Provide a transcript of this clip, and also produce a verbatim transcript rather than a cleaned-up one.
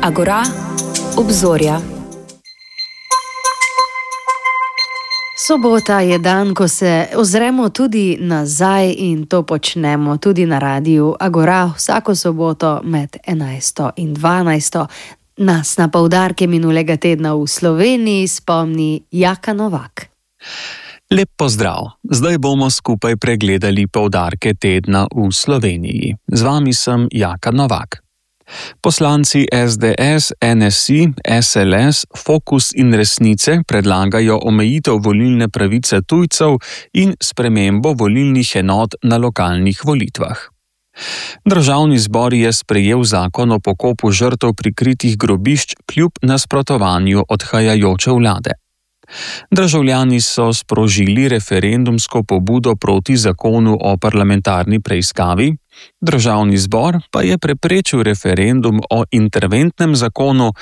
Agora, obzorja. Sobota je dan, ko se ozremo tudi nazaj in to počnemo tudi na radiu Agora vsako soboto med enajsto in dvanajsto. Nas na poudarke minulega tedna v Sloveniji spomni Jaka Novak. Lep pozdrav! Zdaj bomo skupaj pregledali poudarke tedna v Sloveniji. Z vami sem Jaka Novak. Poslanci es de es, en es i, es el es, Fokus in Resnice predlagajo omejitev volilne pravice tujcev in spremembo volilnih enot na lokalnih volitvah. Državni zbor je sprejel zakon o pokopu žrtev prikritih grobišč kljub nasprotovanju odhajajoče vlade. Državljani so sprožili referendumsko pobudo proti zakonu o parlamentarni preiskavi, državni zbor pa je preprečil referendum o interventnem zakonu,